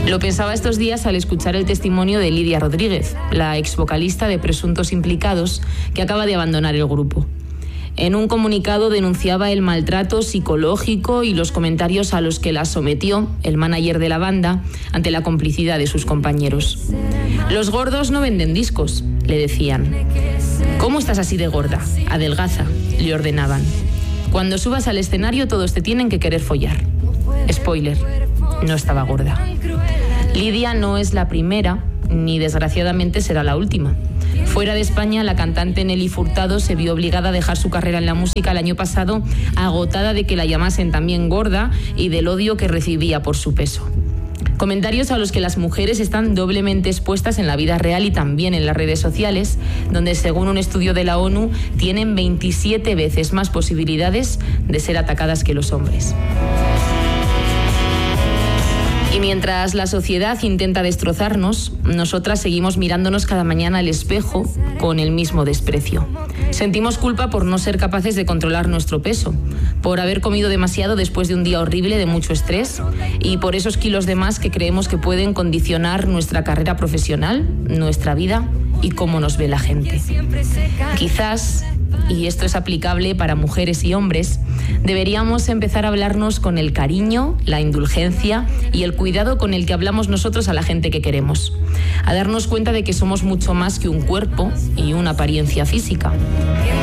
Lo pensaba estos días al escuchar el testimonio de Lidia Rodríguez, la ex vocalista de Presuntos Implicados, que acaba de abandonar el grupo. En un comunicado denunciaba el maltrato psicológico y los comentarios a los que la sometió el manager de la banda ante la complicidad de sus compañeros. Los gordos no venden discos, le decían. ¿Cómo estás así de gorda? Adelgaza, le ordenaban. Cuando subas al escenario todos te tienen que querer follar. Spoiler, no estaba gorda. Lidia no es la primera, ni desgraciadamente será la última. Fuera de España, la cantante Nelly Furtado se vio obligada a dejar su carrera en la música el año pasado, agotada de que la llamasen también gorda y del odio que recibía por su peso. Comentarios a los que las mujeres están doblemente expuestas en la vida real y también en las redes sociales, donde según un estudio de la ONU tienen 27 veces más posibilidades de ser atacadas que los hombres. Y mientras la sociedad intenta destrozarnos, nosotras seguimos mirándonos cada mañana al espejo con el mismo desprecio. Sentimos culpa por no ser capaces de controlar nuestro peso, por haber comido demasiado después de un día horrible de mucho estrés y por esos kilos de más que creemos que pueden condicionar nuestra carrera profesional, nuestra vida y cómo nos ve la gente. Quizás, y esto es aplicable para mujeres y hombres, deberíamos empezar a hablarnos con el cariño, la indulgencia y el cuidado con el que hablamos nosotros a la gente que queremos. A darnos cuenta de que somos mucho más que un cuerpo y una apariencia física.